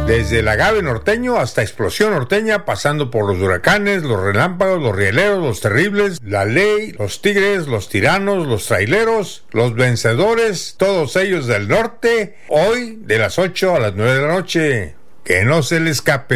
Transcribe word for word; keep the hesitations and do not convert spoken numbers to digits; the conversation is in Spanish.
Desde el agave norteño hasta explosión norteña, pasando por los huracanes, los relámpagos, los rieleros, los terribles, la ley, los tigres, los tiranos, los traileros, los vencedores, todos ellos del norte, hoy de las ocho a las nueve de la noche. Que no se le escape.